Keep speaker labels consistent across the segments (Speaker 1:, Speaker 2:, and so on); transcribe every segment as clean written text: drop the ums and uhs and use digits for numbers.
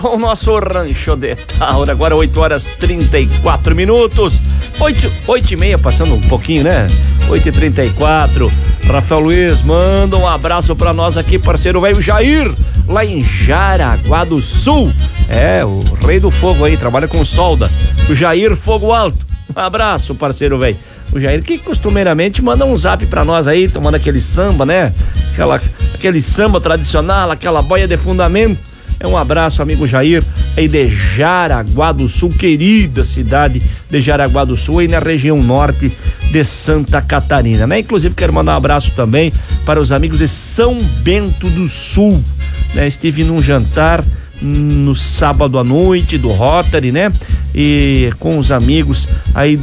Speaker 1: o nosso Rancho de Taura. Agora 8h34. 8h30, passando um pouquinho, né? 8h34. Rafael Luiz, manda um abraço pra nós aqui, parceiro velho Jair, lá em Jaraguá do Sul. É, o rei do fogo aí, trabalha com solda. O Jair Fogo Alto. Um abraço, parceiro velho. O Jair que costumeiramente manda um zap pra nós aí, tomando aquele samba, né? Aquele samba tradicional, aquela boia de fundamento. É um abraço, amigo Jair, aí de Jaraguá do Sul, querida cidade de Jaraguá do Sul, aí na região norte de Santa Catarina, né? Inclusive quero mandar um abraço também para os amigos de São Bento do Sul, né? Estive num jantar no sábado à noite do Rotary, né? E com os amigos aí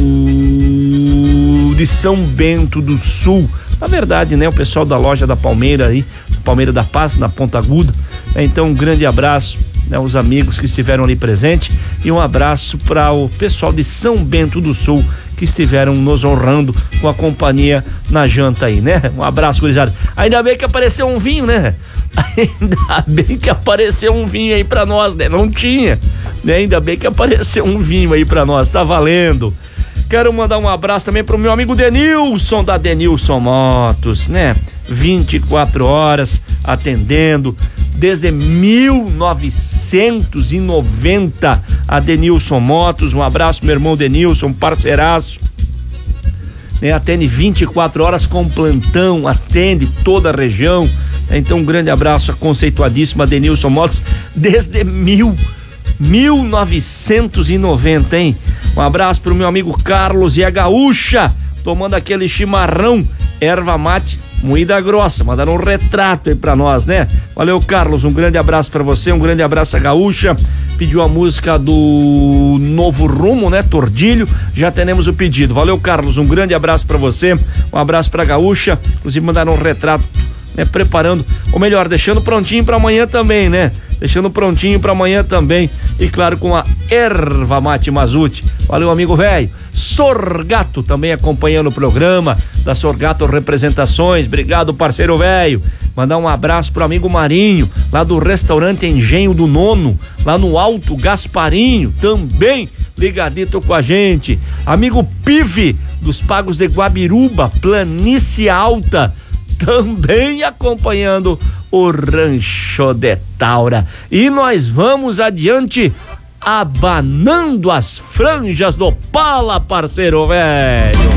Speaker 1: de São Bento do Sul. Na verdade, né? O pessoal da loja da Palmeira aí, Palmeira da Paz, na Ponta Aguda. Então, um grande abraço, né, os amigos que estiveram ali presentes, e um abraço para o pessoal de São Bento do Sul que estiveram nos honrando com a companhia na janta aí, né? Um abraço, gurizada. Ainda bem que apareceu um vinho, né? Ainda bem que apareceu um vinho aí pra nós, né? Não tinha, né? Ainda bem que apareceu um vinho aí pra nós, tá valendo. Quero mandar um abraço também pro meu amigo Denilson, da Denilson Motos, né? 24 horas atendendo, desde 1990, a Denilson Motos. Um abraço, meu irmão Denilson, parceiraço, né? Atende 24 horas com plantão, atende toda a região. Então, um grande abraço, a conceituadíssima Denilson Motos, desde 1990, hein? Um abraço pro meu amigo Carlos e a Gaúcha, tomando aquele chimarrão, erva mate, moída grossa. Mandaram um retrato aí pra nós, né? Valeu, Carlos, um grande abraço pra você, um grande abraço a Gaúcha. Pediu a música do Novo Rumo, né? Tordilho, já temos o pedido. Valeu, Carlos, um grande abraço pra você, um abraço pra Gaúcha. Inclusive mandaram um retrato, né? Preparando, ou melhor, deixando prontinho pra amanhã também, né? Deixando prontinho pra amanhã também. E claro, com a erva mate Mazute. Valeu, amigo velho. Sorgato também acompanhando o programa da Sorgato Representações. Obrigado, parceiro velho. Mandar um abraço pro amigo Marinho, lá do restaurante Engenho do Nono, lá no Alto Gasparinho, também ligadito com a gente. Amigo Pive, dos Pagos de Guabiruba, Planície Alta, também acompanhando o Rancho de Taura. E nós vamos adiante, abanando as franjas do pala, parceiro velho.